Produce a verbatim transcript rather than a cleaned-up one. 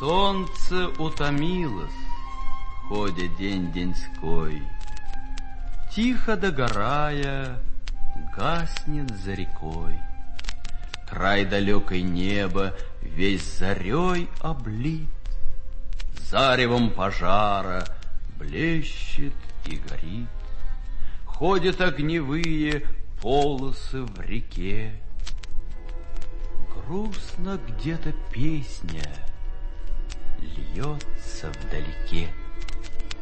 Солнце утомилось, ходя день деньской, тихо догорая, гаснет за рекой. Край далекой неба весь зарей облит, заревом пожара блещет и горит. Ходят огневые полосы в реке. Грустно где-то песня льется вдалеке.